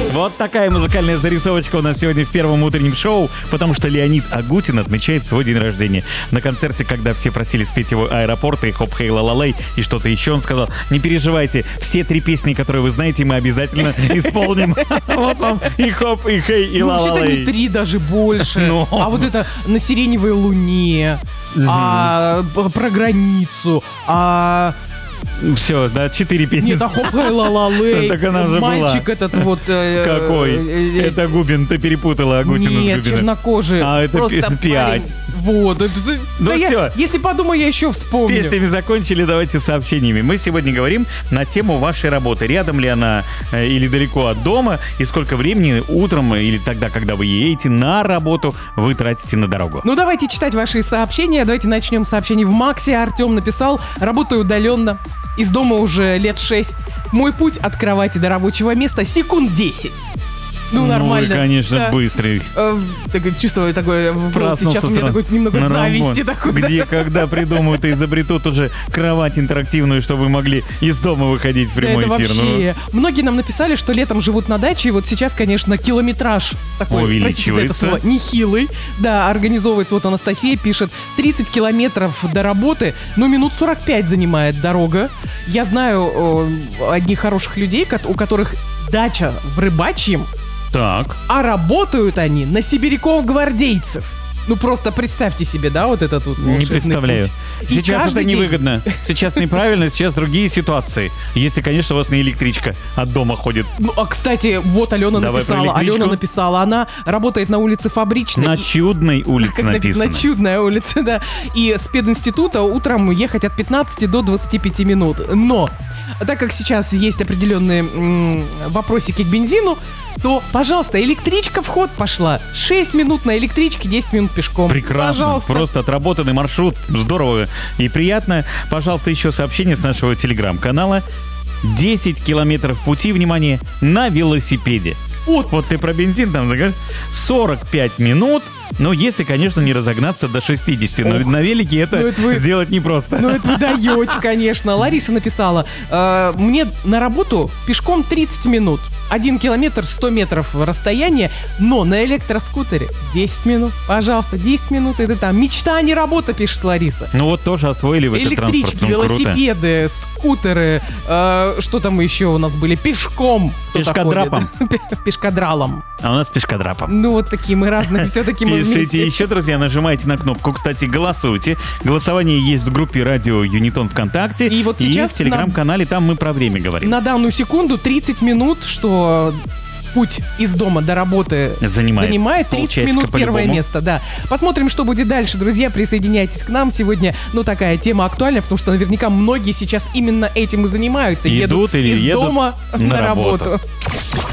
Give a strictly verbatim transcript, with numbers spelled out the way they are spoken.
Вот такая музыкальная зарисовочка у нас сегодня в первом утреннем шоу, потому что Леонид Агутин отмечает свой день рождения. На концерте, когда все просили спеть его «Аэропорт» и «Хоп, хей, ла-ла-лей» и что-то еще, он сказал: не переживайте, все три песни, которые вы знаете, мы обязательно исполним. Вот вам и «Хоп», и «Хей», и «ла-ла-лей». Вообще-то не три, даже больше. А вот это «На сиреневой луне», а про границу, а... Все, да, четыре песни. Нет, а «Хоп, хей, ла-ла-лей», так она уже мальчик была. этот вот... э, Какой? э, э, Это Губин, ты перепутала Агутина с Нет, Губиным. чернокожий. А, это просто пи- пять. парень. Вот. это- Ну да я- всё. Если подумаю, я еще С вспомню. песнями закончили, давайте с сообщениями. Мы сегодня говорим на тему вашей работы. Рядом ли она э, или далеко от дома, и сколько времени утром или тогда, когда вы едете на работу, вы тратите на дорогу. Ну, давайте читать ваши сообщения. Давайте начнем с сообщений в Максе. Артем написал: работаю удаленно. Из дома уже лет шесть. Мой путь от кровати до рабочего места секунд десять. Ну, нормально. Ну, вы, конечно, Да. быстрый. Э, такое чувство такое. вот Проснулся Сейчас у меня сразу такое немного на зависти. работу. Такой, да. Где, когда придумают и изобретут уже кровать интерактивную, чтобы вы могли из дома выходить в Да, прямой это эфир. Ну, вообще. Многие нам написали, что летом живут на даче, и вот сейчас, конечно, километраж такой, простите за это Увеличивается. слово, нехилый. Да, организовывается. Вот Анастасия пишет: тридцать километров до работы, ну, минут сорок пять занимает дорога. Я знаю э, одних хороших людей, ко- у которых дача в Рыбачьем, так. а работают они на сибиряков-гвардейцев. Ну, просто представьте себе, да, вот этот вот Не волшебный представляю. путь. И Сейчас это каждый день- невыгодно. Сейчас неправильно, сейчас другие ситуации. Если, конечно, у вас не электричка от дома ходит. Ну, а, кстати, вот Алена Давай про написала. электричку. Алена написала, она работает на улице Фабричной. На и- чудной улице как написано, написано. чудная улица, да. И с пединститута утром ехать от пятнадцати до двадцати пяти минут. Но, так как сейчас есть определенные м, вопросики к бензину, то, пожалуйста, электричка в ход пошла. шесть минут на электричке, десять минут пешком. Прекрасно, Пожалуйста. просто отработанный маршрут, здорово и приятно. Пожалуйста, еще сообщение с нашего телеграм-канала. десять километров пути, внимание, на велосипеде. Вот. Вот ты про бензин там заговорил. сорок пять минут, ну, если, конечно, не разогнаться до шестидесяти. Но Ох, на велике это, ну это вы- сделать непросто. Ну, это вы даете, конечно. Лариса написала: «Э, мне на работу пешком тридцать минут. Один километр, сто метров расстояние, но на электроскутере десять минут. Пожалуйста, десять минут, это там. Мечта, а не работа, пишет Лариса. Ну вот тоже освоили в этот транспорт. Электрички, Ну, круто. велосипеды, скутеры, э, что там еще у нас были? Пешком. кто-то Пешкодрапом. ходит. Пешкодралом. А у нас пешкодрапом. Ну, вот такие мы разные, все-таки мы Пишите вместе. еще, друзья, нажимайте на кнопку. Кстати, голосуйте. Голосование есть в группе радио Юнитон ВКонтакте. И вот сейчас есть в телеграм-канале, там мы про время говорим. На данную секунду тридцать минут, что путь из дома до работы Занимает. занимает тридцать Полчасика минут, первое по-любому. место, да. Посмотрим, что будет дальше, друзья. Присоединяйтесь к нам. Сегодня, ну, такая тема актуальная, потому что наверняка многие сейчас именно этим и занимаются. Идут или из едут дома на на работу. работу.